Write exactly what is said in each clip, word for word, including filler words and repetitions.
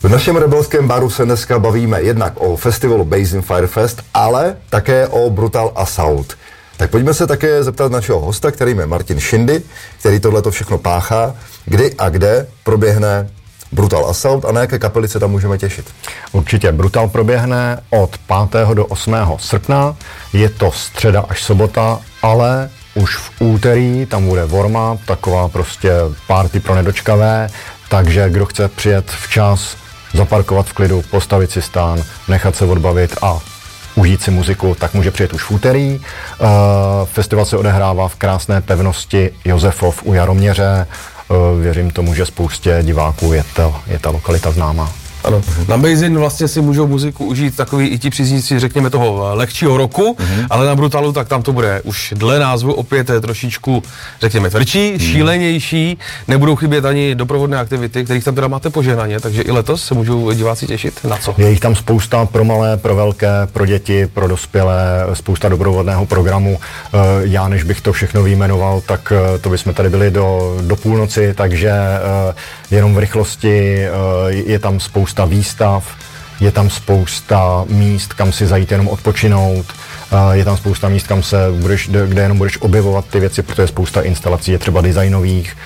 V našem rebelském baru se dneska bavíme jednak o festivalu Basin Firefest, ale také o Brutal Assault. Tak pojďme se také zeptat našeho hosta, kterým je Martin Šindy, který tohleto všechno páchá, kdy a kde proběhne Brutal Assault a na jaké kapely se tam můžeme těšit. Určitě. Brutal proběhne od pátého do osmého srpna, je to středa až sobota, ale už v úterý tam bude warm-up, taková prostě party pro nedočkavé, takže kdo chce přijet včas, zaparkovat v klidu, postavit si stán, nechat se odbavit a užít si muziku, tak může přijet už v úterý. Uh, festival se odehrává v krásné pevnosti Josefov u Jaroměře. Uh, věřím tomu, že spoustě diváků je, to, je ta lokalita známá. Ano. Na Basin vlastně si můžou muziku užít takový i ti příznivci, řekněme, toho lehčího roku, mm-hmm. ale na Brutalu tak tam to bude už dle názvu opět trošičku, řekněme, tvrdší, mm. šílenější, nebudou chybět ani doprovodné aktivity, kterých tam teda máte požehnaně, takže i letos se můžou diváci těšit. Na co? Je jich tam spousta pro malé, pro velké, pro děti, pro dospělé, spousta doprovodného programu. Já než bych to všechno vyjmenoval, tak to bychom tady byli do, do půlnoci, takže jenom v rychlosti je tam spousta výstav, je tam spousta míst, kam si zajít jenom odpočinout, je tam spousta míst, kam se budeš, kde jenom budeš objevovat ty věci, protože je spousta instalací, je třeba designových,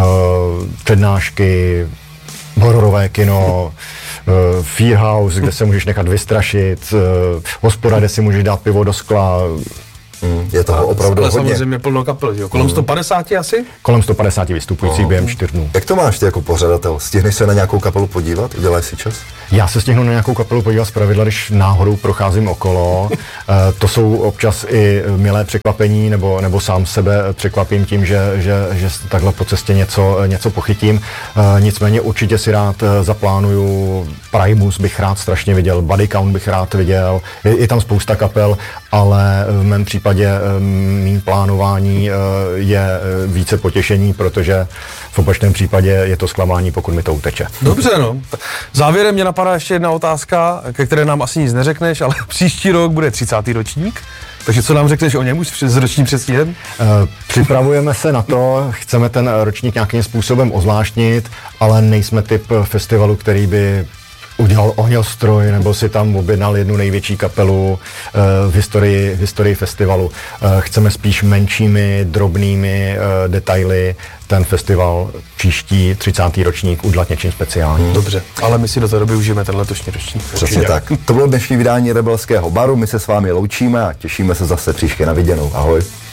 přednášky, hororové kino, Fear House, kde se můžeš nechat vystrašit, hospoda, kde si můžeš dát pivo do skla. Hmm, je toho opravdu ale hodně. Samozřejmě plno kapel, jo? Kolem sto padesát asi? Kolem sto padesát vystupujících no. během čtyř dnů. Jak to máš ty jako pořadatel? Stihneš se na nějakou kapelu podívat? Uděláš si čas? Já se stihnu na nějakou kapelu podívat zpravidla, když náhodou procházím okolo. e, to jsou občas i milé překvapení, nebo, nebo sám sebe překvapím tím, že, že, že takhle po cestě něco, něco pochytím. E, nicméně určitě si rád zaplánuju, Primus bych rád strašně viděl, Body Count bych rád viděl, je, je tam spousta kapel, ale v mém případě mým plánování je více potěšení, protože v opačném případě je to zklamání, pokud mi to uteče. Dobře, no. Závěrem mě napadá ještě jedna otázka, ke které nám asi nic neřekneš, ale příští rok bude třicátý ročník. Takže co nám řekneš o něm už s ročním předstihem? Připravujeme se na to, chceme ten ročník nějakým způsobem ozvláštnit, ale nejsme typ festivalu, který by udělal ohňostroj nebo si tam objednal jednu největší kapelu uh, v, historii, v historii festivalu. Uh, chceme spíš menšími, drobnými uh, detaily ten festival příští třicátý ročník udělat něčím speciálním. Dobře, ale my si do té doby užijeme ten letošní ročník. Přesně tak. To bylo dnešní vydání Rebelského baru, my se s vámi loučíme a těšíme se zase příště na viděnou. Ahoj.